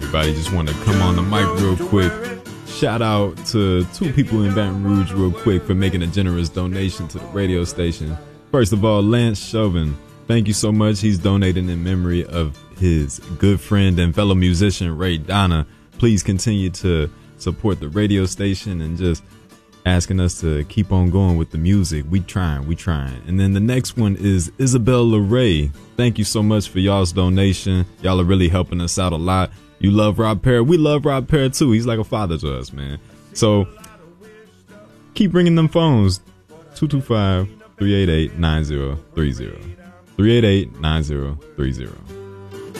everybody. Just want to come on the mic real quick. Shout out to two people in Baton Rouge real quick for making a generous donation to the radio station. First of all, Lance Chauvin, thank you so much. He's donating in memory of his good friend and fellow musician, Ray Donna. Please continue to support the radio station and just asking us to keep on going with the music. We trying. And then the next one is Isabel LeRae. Thank you so much for y'all's donation. Y'all are really helping us out a lot. You love Rob Perry. We love Rob Perry too. He's like a father to us, man. So keep ringing them phones. 225-388-9030. 388-9030.